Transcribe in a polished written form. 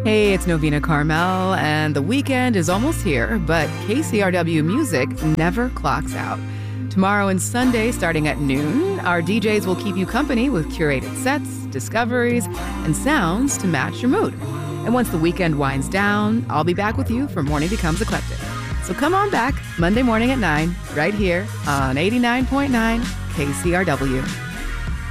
Hey, it's Novena Carmel, and the weekend is almost here, but KCRW music never clocks out. Tomorrow and Sunday, starting at noon, our DJs will keep you company with curated sets, discoveries, and sounds to match your mood. And once the weekend winds down, I'll be back with you for Morning Becomes Eclectic. So come on back Monday morning at 9, right here on 89.9 KCRW.